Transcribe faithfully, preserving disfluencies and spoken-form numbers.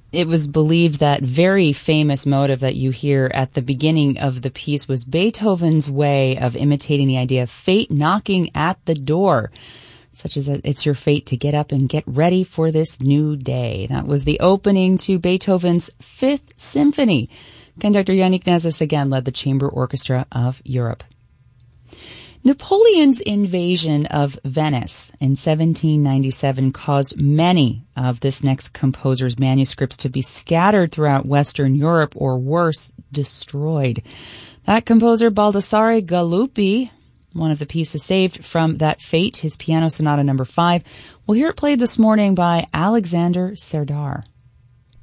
It was believed that very famous motive that you hear at the beginning of the piece was Beethoven's way of imitating the idea of fate knocking at the door, such as it's your fate to get up and get ready for this new day. That was the opening to Beethoven's Fifth Symphony. Conductor Yannick Nézis again led the Chamber Orchestra of Europe. Napoleon's invasion of Venice in seventeen ninety-seven caused many of this next composer's manuscripts to be scattered throughout Western Europe, or worse, destroyed. That composer, Baldassare Galuppi, one of the pieces saved from that fate, his Piano Sonata number five. We'll hear it played this morning by Alexander Serdar.